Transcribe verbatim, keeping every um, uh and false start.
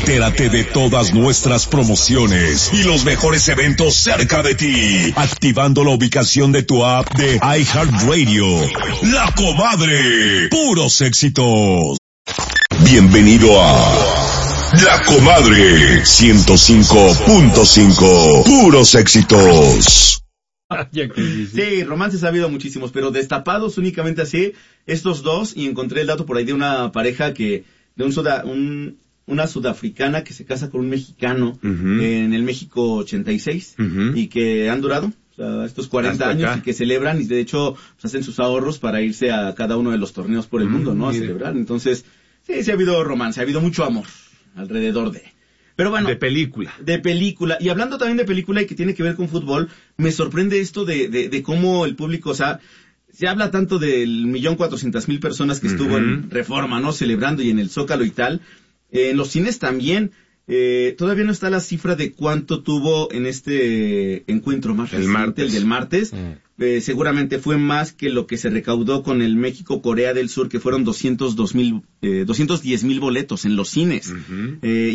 Entérate de todas nuestras promociones y los mejores eventos cerca de ti, activando la ubicación de tu app de iHeartRadio. La Comadre, puros éxitos. Bienvenido a La Comadre ciento cinco punto cinco, puros éxitos. Sí, romances ha habido muchísimos, pero destapados únicamente así, estos dos, y encontré el dato por ahí de una pareja que, de un, suda, un una sudafricana que se casa con un mexicano uh-huh. en el México ochenta y seis uh-huh. y que han durado, o sea, estos cuarenta Hasta años acá. Y que celebran y de hecho pues, hacen sus ahorros para irse a cada uno de los torneos por el uh-huh. mundo, ¿no? A Mire. celebrar. Entonces, sí, sí ha habido romance, ha habido mucho amor alrededor de... Pero bueno, de película. De película. Y hablando también de película y que tiene que ver con fútbol, me sorprende esto de, de, de cómo el público, o sea, se habla tanto del millón cuatrocientas mil personas que uh-huh. estuvo en Reforma, ¿no? Celebrando y en el Zócalo y tal. Eh, en los cines también, eh, todavía no está la cifra de cuánto tuvo en este encuentro más reciente, el, martes. el del martes. Mm. Eh, seguramente fue más que lo que se recaudó con el México-Corea del Sur, que fueron doscientos dos mil, eh, doscientos diez mil boletos en los cines. Uh-huh. Eh,